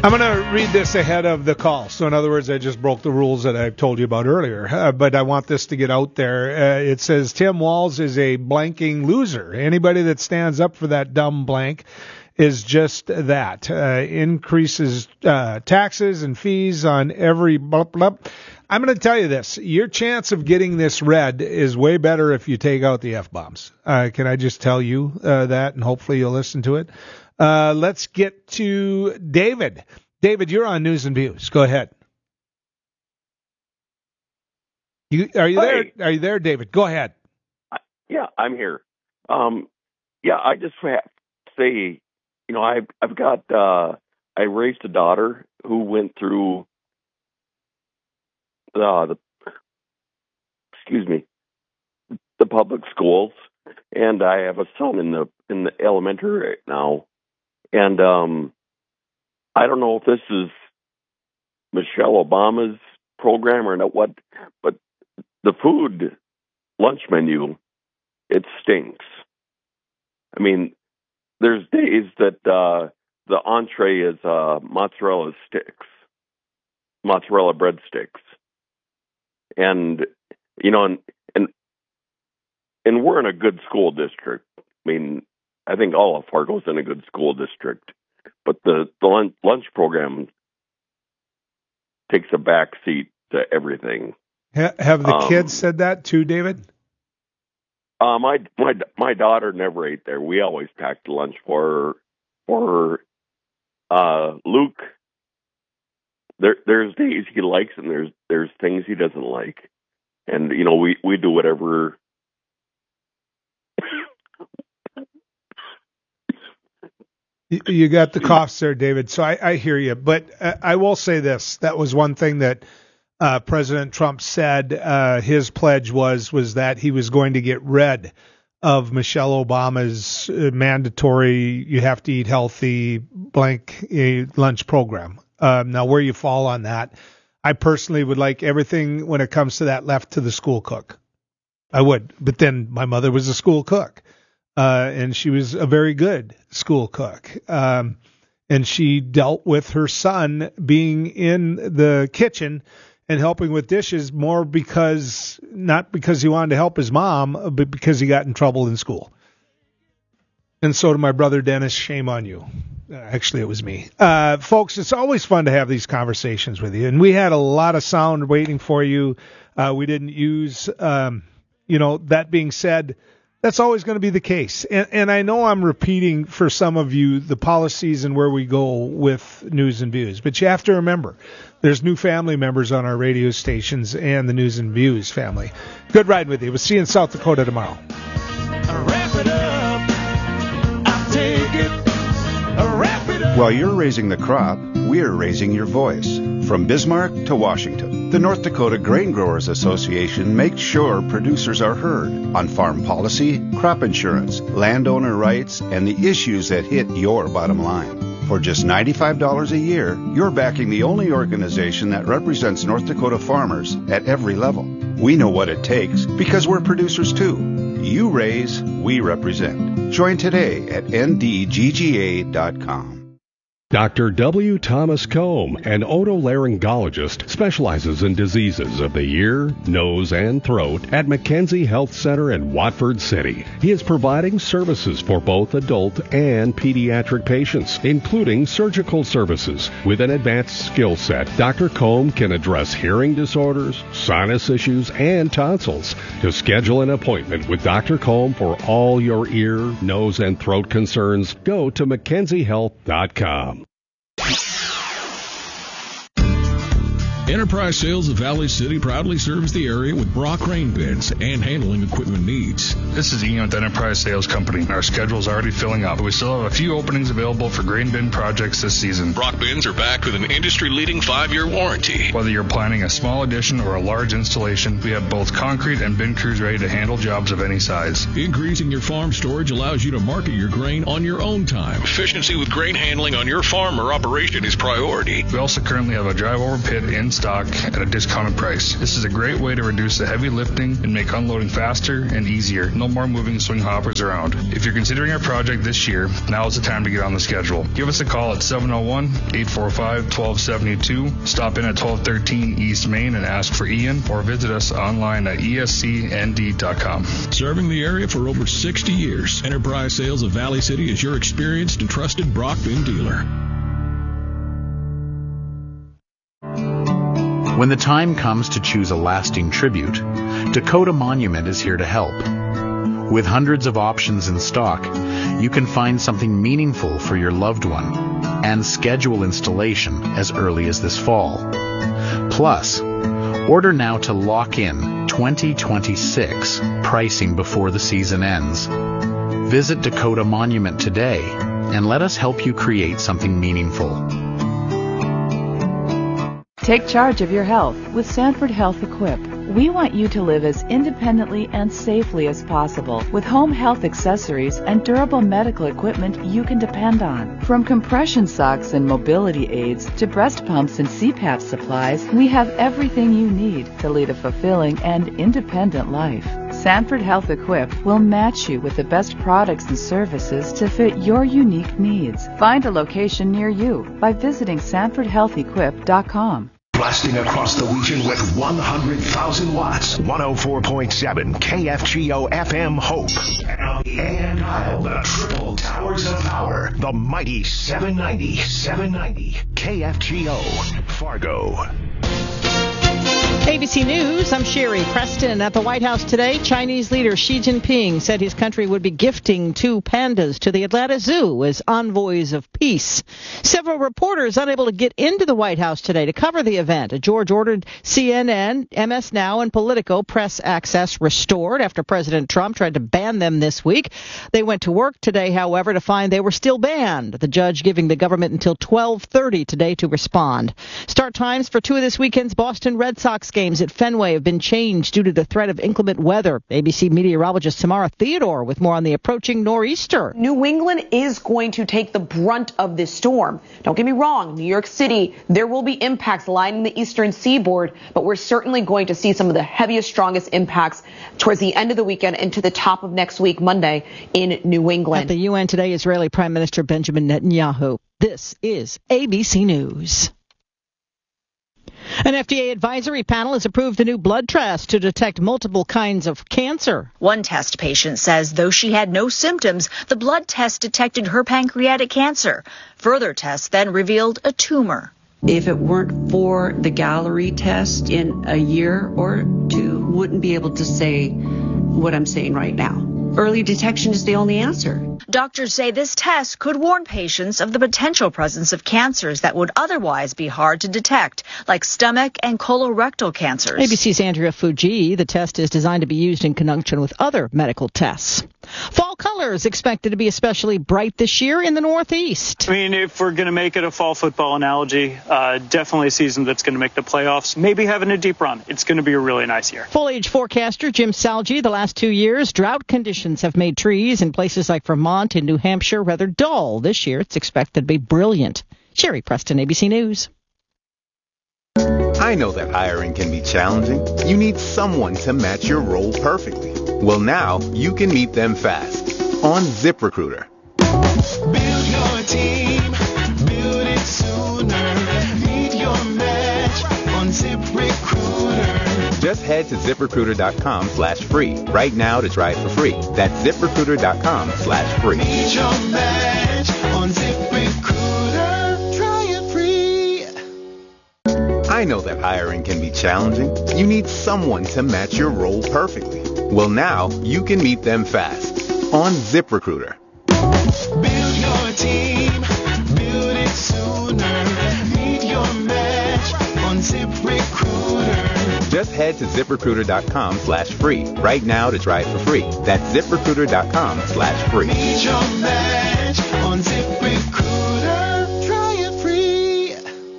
I'm going to read this ahead of the call. So, in other words, I just broke the rules that I told you about earlier. But I want this to get out there. It says Tim Walz is a blanking loser. Anybody that stands up for that dumb blank is just that. Increases taxes and fees on every blah, blah. I'm going to tell you this. Your chance of getting this read is way better if you take out the F-bombs. Can I just tell you that, and hopefully you'll listen to it. Let's get to David. David, you're on News and Views. Go ahead. Are you there? Are you there, David? Go ahead. Yeah, I'm here. I just have to say, I've got, I raised a daughter who went through the public schools, and I have a son in the elementary right now. And I don't know if this is Michelle Obama's program or not, but the food lunch menu, it stinks. I mean, there's days that the entree is mozzarella breadsticks, and and we're in a good school district. I mean, I think all of Fargo's in a good school district, but the lunch program takes a back seat to everything. Have the kids said that too, David? My daughter never ate there. We always packed lunch for Luke. There's days he likes, and there's things he doesn't like, and we do whatever. You got the coughs there, David. So I hear you, but I will say this: that was one thing that President Trump said. His pledge was that he was going to get rid of Michelle Obama's mandatory "you have to eat healthy" blank lunch program. Now, where you fall on that, I personally would like everything when it comes to that left to the school cook. I would, but then my mother was a school cook. And she was a very good school cook. And she dealt with her son being in the kitchen and helping with dishes more not because he wanted to help his mom, but because he got in trouble in school. And so to my brother Dennis, shame on you. Actually, it was me. Folks, it's always fun to have these conversations with you. And we had a lot of sound waiting for you. We didn't use, that being said, that's always going to be the case. And I know I'm repeating for some of you the policies and where we go with News and Views. But you have to remember, there's new family members on our radio stations and the News and Views family. Good riding with you. We'll see you in South Dakota tomorrow. Wrap it up. I'll take it. Wrap it up. While you're raising the crop, we're raising your voice. From Bismarck to Washington, the North Dakota Grain Growers Association makes sure producers are heard on farm policy, crop insurance, landowner rights, and the issues that hit your bottom line. For just $95 a year, you're backing the only organization that represents North Dakota farmers at every level. We know what it takes because we're producers too. You raise, we represent. Join today at ndgga.com. Dr. W. Thomas Combe, an otolaryngologist, specializes in diseases of the ear, nose, and throat at McKenzie Health Center in Watford City. He is providing services for both adult and pediatric patients, including surgical services. With an advanced skill set, Dr. Combe can address hearing disorders, sinus issues, and tonsils. To schedule an appointment with Dr. Combe for all your ear, nose, and throat concerns, go to McKenzieHealth.com. Enterprise Sales of Valley City proudly serves the area with Brock grain bins and handling equipment needs. This is Ian with Enterprise Sales Company. Our schedule is already filling up. We still have a few openings available for grain bin projects this season. Brock bins are backed with an industry-leading 5-year warranty. Whether you're planning a small addition or a large installation, we have both concrete and bin crews ready to handle jobs of any size. Increasing your farm storage allows you to market your grain on your own time. Efficiency with grain handling on your farm or operation is priority. We also currently have a drive-over pit in stock at a discounted price. This is a great way to reduce the heavy lifting and make unloading faster and easier. No more moving swing hoppers around. If you're considering a project this year, now is the time to get on the schedule. Give us a call at 701-845-1272. Stop in at 1213 East Main and ask for Ian, or visit us online at escnd.com. Serving the area for over 60 years, Enterprise Sales of Valley City is your experienced and trusted Brock Bin dealer. When the time comes to choose a lasting tribute, Dakota Monument is here to help. With hundreds of options in stock, you can find something meaningful for your loved one and schedule installation as early as this fall. Plus, order now to lock in 2026 pricing before the season ends. Visit Dakota Monument today and let us help you create something meaningful. Take charge of your health with Sanford Health Equip. We want you to live as independently and safely as possible with home health accessories and durable medical equipment you can depend on. From compression socks and mobility aids to breast pumps and CPAP supplies, we have everything you need to lead a fulfilling and independent life. Sanford Health Equip will match you with the best products and services to fit your unique needs. Find a location near you by visiting SanfordHealthEquip.com. Blasting across the region with 100,000 watts. 104.7 KFGO FM Hope. And on the AM dial, the triple towers of power. The mighty 790 KFGO Fargo. ABC News, I'm Sherry Preston. At the White House today, Chinese leader Xi Jinping said his country would be gifting 2 pandas to the Atlanta Zoo as envoys of peace. Several reporters unable to get into the White House today to cover the event. A George ordered CNN, MS Now, and Politico press access restored after President Trump tried to ban them this week. They went to work today, however, to find they were still banned. The judge giving the government until 12:30 today to respond. Start times for 2 of this weekend's Boston Red Sox games at Fenway have been changed due to the threat of inclement weather. ABC meteorologist Tamara Theodore with more on the approaching nor'easter. New England is going to take the brunt of this storm. Don't get me wrong, New York City, there will be impacts lining the eastern seaboard, but we're certainly going to see some of the heaviest, strongest impacts towards the end of the weekend into the top of next week, Monday, in New England. At the UN today, Israeli Prime Minister Benjamin Netanyahu. This is ABC News. An FDA advisory panel has approved a new blood test to detect multiple kinds of cancer. One test patient says though she had no symptoms, the blood test detected her pancreatic cancer. Further tests then revealed a tumor. If it weren't for the Galleri test, in a year or 2, wouldn't be able to say what I'm saying right now. Early detection is the only answer. Doctors say this test could warn patients of the potential presence of cancers that would otherwise be hard to detect, like stomach and colorectal cancers. ABC's Andrea Fuji. The test is designed to be used in conjunction with other medical tests. Fall colors expected to be especially bright this year in the Northeast. I mean, if we're going to make it a fall football analogy, definitely a season that's going to make the playoffs, maybe having a deep run. It's going to be a really nice year. Foliage forecaster Jim Salgi. The last 2 years, drought conditions have made trees in places like Vermont and New Hampshire rather dull. This year, it's expected to be brilliant. Sherry Preston, ABC News. I know that hiring can be challenging. You need someone to match your role perfectly. Well, now you can meet them fast on ZipRecruiter. Build your team, build it sooner. Meet your match on ZipRecruiter. Just head to ZipRecruiter.com/free right now to try it for free. That's ZipRecruiter.com/free. Meet your match on ZipRecruiter. Try it free. I know that hiring can be challenging. You need someone to match your role perfectly. Well, now you can meet them fast on ZipRecruiter. Build your team, build it sooner. Meet your match on ZipRecruiter. Just head to ZipRecruiter.com/free right now to try it for free. That's ZipRecruiter.com/free. Meet your match on ZipRecruiter. Try it free.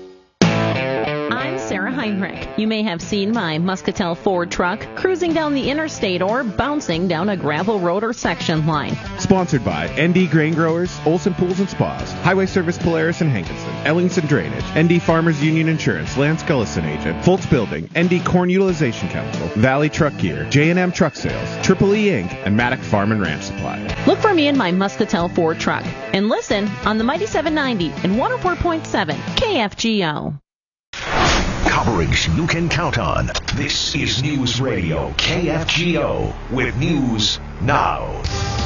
I'm Sarah Heinrich. You may have seen my Muscatel Ford truck cruising down the interstate or bouncing down a gravel road or section line. Sponsored by ND Grain Growers, Olson Pools and Spas, Highway Service Polaris and Hankinson. Ellingson Drainage, ND Farmers Union Insurance, Lance Gullison Agent, Foltz Building, ND Corn Utilization Chemical, Valley Truck Gear, J&M Truck Sales, Triple E Inc., and Maddock Farm and Ranch Supply. Look for me in my Muscatel Ford truck and listen on the Mighty 790 and 104.7 KFGO. Coverage you can count on. This is News Radio KFGO with News Now.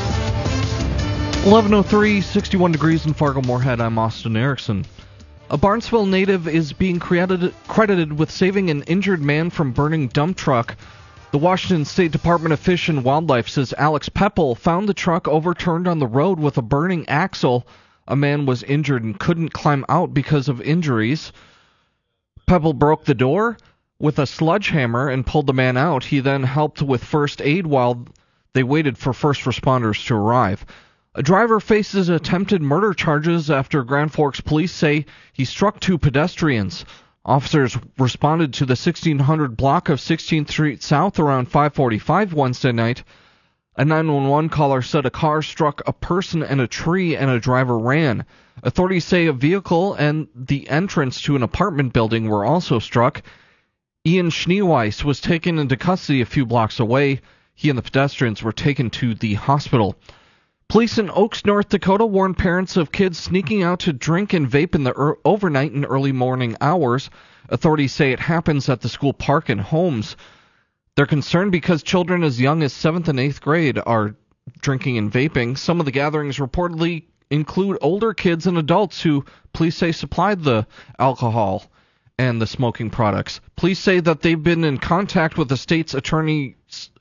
11:03, 61 degrees in Fargo-Moorhead. I'm Austin Erickson. A Barnesville native is being credited with saving an injured man from burning dump truck. The Washington State Department of Fish and Wildlife says Alex Peppel found the truck overturned on the road with a burning axle. A man was injured and couldn't climb out because of injuries. Peppel broke the door with a sledgehammer and pulled the man out. He then helped with first aid while they waited for first responders to arrive. A driver faces attempted murder charges after Grand Forks police say he struck two pedestrians. Officers responded to the 1600 block of 16th Street South around 5:45 Wednesday night. A 911 caller said a car struck a person and a tree and a driver ran. Authorities say a vehicle and the entrance to an apartment building were also struck. Ian Schneeweiss was taken into custody a few blocks away. He and the pedestrians were taken to the hospital. Police in Oaks, North Dakota warned parents of kids sneaking out to drink and vape in the overnight and early morning hours. Authorities say it happens at the school park and homes. They're concerned because children as young as 7th and 8th grade are drinking and vaping. Some of the gatherings reportedly include older kids and adults who police say supplied the alcohol and the smoking products. Police say that they've been in contact with the state's attorney's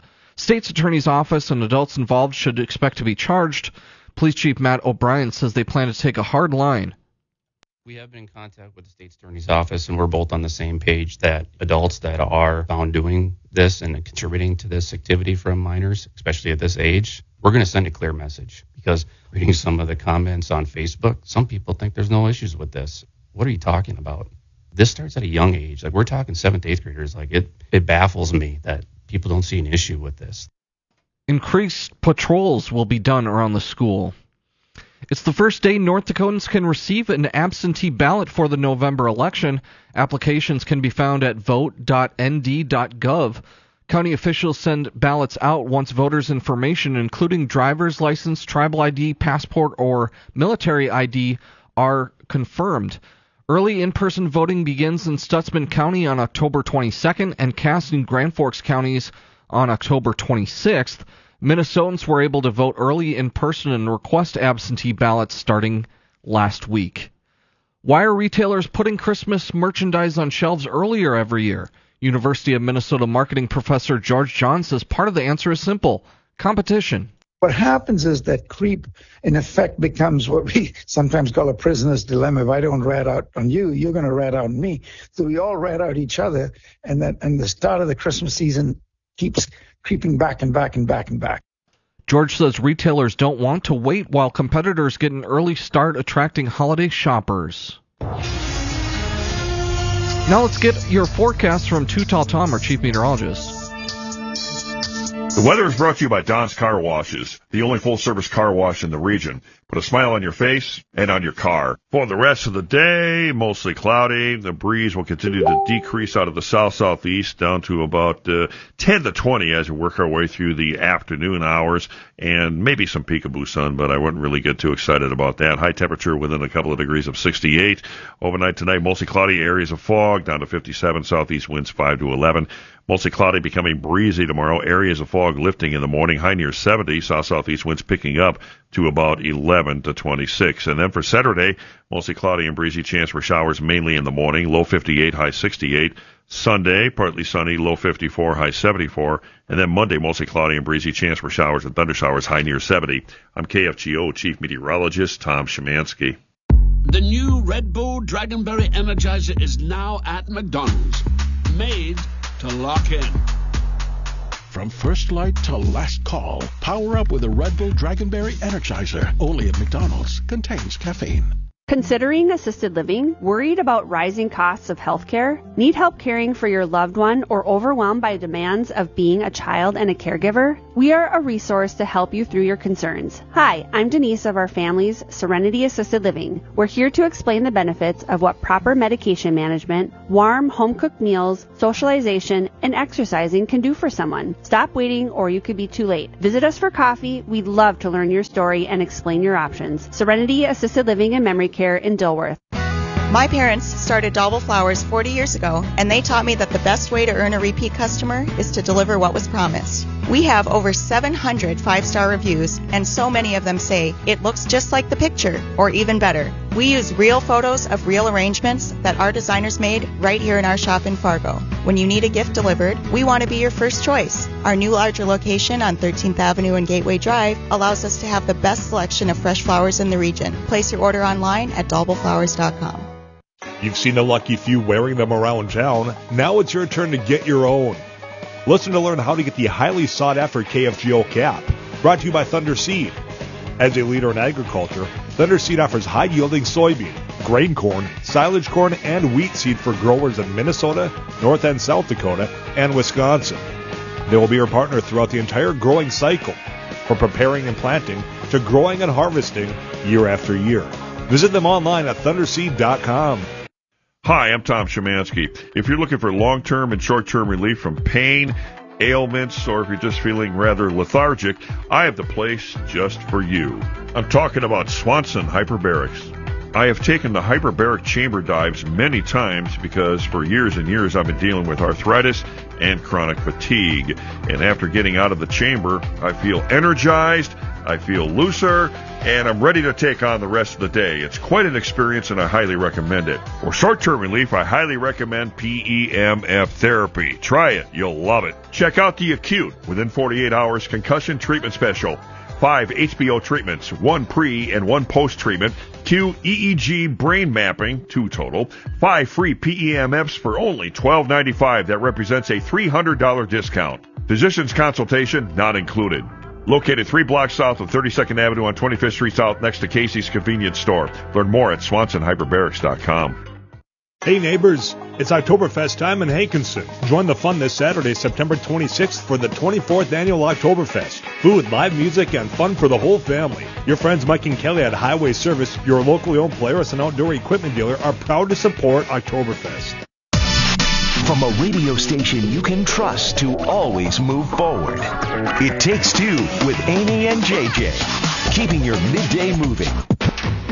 office, and adults involved should expect to be charged. Police Chief Matt O'Brien says they plan to take a hard line. We have been in contact with the state's attorney's office, and we're both on the same page that adults that are found doing this and contributing to this activity from minors, especially at this age, we're going to send a clear message. Because reading some of the comments on Facebook, some people think there's no issues with this. What are you talking about? This starts at a young age. Like, we're talking 7th, 8th graders. Like, it baffles me that people don't see an issue with this. Increased patrols will be done around the school. It's the first day North Dakotans can receive an absentee ballot for the November election. Applications can be found at vote.nd.gov. County officials send ballots out once voters' information, including driver's license, tribal ID, passport, or military ID, are confirmed. Early in-person voting begins in Stutsman County on October 22nd and Cass and Grand Forks counties on October 26th. Minnesotans were able to vote early in person and request absentee ballots starting last week. Why are retailers putting Christmas merchandise on shelves earlier every year? University of Minnesota marketing professor George John says part of the answer is simple: competition. What happens is that creep, in effect, becomes what we sometimes call a prisoner's dilemma. If I don't rat out on you, you're going to rat out on me. So we all rat out each other, and the start of the Christmas season keeps creeping back and back and back and back. George says retailers don't want to wait while competitors get an early start attracting holiday shoppers. Now let's get your forecast from Too Tall Tom, our chief meteorologist. The weather is brought to you by Don's Car Washes, the only full-service car wash in the region. Put a smile on your face and on your car. For the rest of the day, mostly cloudy. The breeze will continue to decrease out of the south-southeast down to about 10 to 20 as we work our way through the afternoon hours, and maybe some peekaboo sun, but I wouldn't really get too excited about that. High temperature within a couple of degrees of 68. Overnight tonight, mostly cloudy, areas of fog, down to 57, southeast winds 5 to 11. Mostly cloudy, becoming breezy tomorrow. Areas of fog lifting in the morning. High near 70. South-southeast winds picking up to about 11 to 26. And then for Saturday, mostly cloudy and breezy. Chance for showers mainly in the morning. Low 58, high 68. Sunday, partly sunny. Low 54, high 74. And then Monday, mostly cloudy and breezy. Chance for showers and thundershowers. High near 70. I'm KFGO Chief Meteorologist Tom Szymanski. The new Red Bull Dragonberry Energizer is now at McDonald's. Made to lock in. From first light to last call, power up with a Red Bull Dragonberry Energizer. Only at McDonald's. Contains caffeine. Considering assisted living? Worried about rising costs of healthcare? Need help caring for your loved one or overwhelmed by demands of being a child and a caregiver? We are a resource to help you through your concerns. Hi, I'm Denise of our family's Serenity Assisted Living. We're here to explain the benefits of what proper medication management, warm home-cooked meals, socialization, and exercising can do for someone. Stop waiting or you could be too late. Visit us for coffee. We'd love to learn your story and explain your options. Serenity Assisted Living and Memory Care in Dilworth. My parents started Dalble Flowers 40 years ago, and they taught me that the best way to earn a repeat customer is to deliver what was promised. We have over 700 five-star reviews, and so many of them say, it looks just like the picture, or even better. We use real photos of real arrangements that our designers made right here in our shop in Fargo. When you need a gift delivered, we want to be your first choice. Our new larger location on 13th Avenue and Gateway Drive allows us to have the best selection of fresh flowers in the region. Place your order online at dalbleflowers.com. You've seen the lucky few wearing them around town. Now it's your turn to get your own. Listen to learn how to get the highly sought-after KFGO cap. Brought to you by Thunder Seed. As a leader in agriculture, Thunder Seed offers high-yielding soybean, grain corn, silage corn, and wheat seed for growers in Minnesota, North and South Dakota, and Wisconsin. They will be your partner throughout the entire growing cycle, from preparing and planting to growing and harvesting year after year. Visit them online at thunderseed.com. Hi, I'm Tom Szymanski. If you're looking for long-term and short-term relief from pain, ailments, or if you're just feeling rather lethargic, I have the place just for you. I'm talking about Swanson Hyperbarics. I have taken the hyperbaric chamber dives many times because for years and years I've been dealing with arthritis and chronic fatigue. And after getting out of the chamber, I feel energized, I feel looser, and I'm ready to take on the rest of the day. It's quite an experience, and I highly recommend it. For short-term relief, I highly recommend PEMF therapy. Try it. You'll love it. Check out the Acute Within 48 Hours Concussion Treatment Special. 5 HBO treatments, 1 pre and 1 post-treatment, 2 EEG brain mapping, 2 total, 5 free PEMFs for only $12.95. That represents a $300 discount. Physician's consultation not included. Located 3 blocks south of 32nd Avenue on 25th Street South next to Casey's Convenience Store. Learn more at SwansonHyperbarics.com. Hey neighbors, it's Oktoberfest time in Hankinson. Join the fun this Saturday, September 26th for the 24th Annual Oktoberfest. Food, live music, and fun for the whole family. Your friends Mike and Kelly at Highway Service, your locally owned Polaris and outdoor equipment dealer, are proud to support Oktoberfest. From a radio station you can trust to always move forward. It Takes Two with Amy and JJ. Keeping your midday moving.